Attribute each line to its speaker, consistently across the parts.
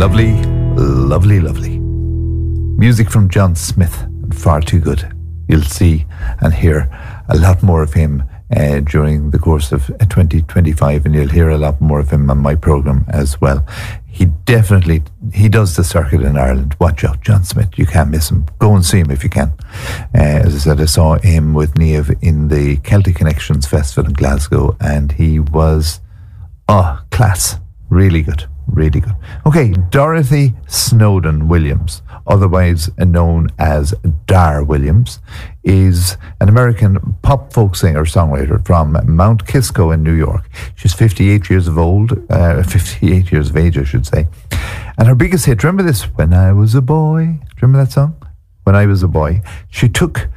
Speaker 1: Lovely, lovely, lovely. Music from John Smith, Far Too Good. You'll see and hear a lot more of him during the course of 2025, and you'll hear a lot more of him on my programme as well. He does the circuit in Ireland. Watch out, John Smith. You can't miss him. Go and see him if you can. As I said, I saw him with Niamh in the Celtic Connections Festival in Glasgow, and he was, class. Really good. Really good. Okay, Dorothy Snowden Williams, otherwise known as Dar Williams, is an American pop folk singer-songwriter from Mount Kisco in New York. She's 58 years of age, I should say. And her biggest hit, remember this, When I Was a Boy? Remember that song? When I Was a Boy. She took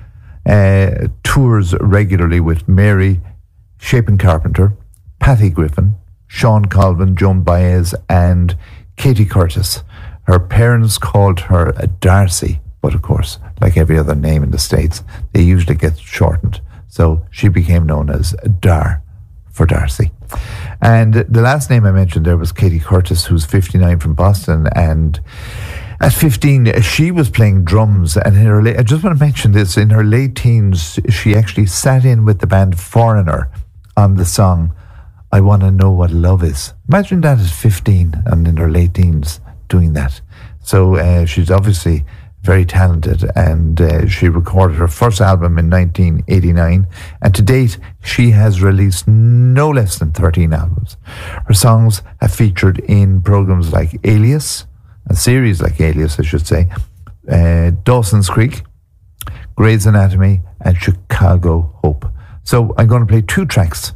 Speaker 1: tours regularly with Mary Chapin Carpenter, Patty Griffin, Sean Colvin, Joan Baez, and Katie Curtis. Her parents called her Darcy, but of course, like every other name in the States, they usually get shortened. So she became known as Dar for Darcy. And the last name I mentioned there was Katie Curtis, who's 59 from Boston. And at 15, she was playing drums. And I just want to mention this, in her late teens, she actually sat in with the band Foreigner on the song I Want to Know What Love Is. Imagine that at 15 and in her late teens doing that. So she's obviously very talented, and she recorded her first album in 1989, and to date she has released no less than 13 albums. Her songs have featured in programs like Alias, a series like Alias I should say, Dawson's Creek, Grey's Anatomy, and Chicago Hope. So I'm going to play two tracks,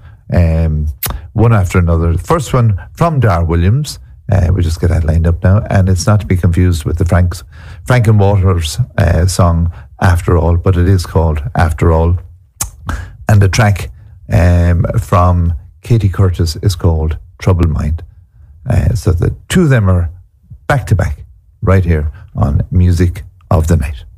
Speaker 1: one after another. The first one from Dar Williams, we just get that lined up now, and it's not to be confused with the Frank and Waters song After All, but it is called After All. And the track from Katie Curtis is called Troubled Mind. So the two of them are back to back right here on Music of the Night.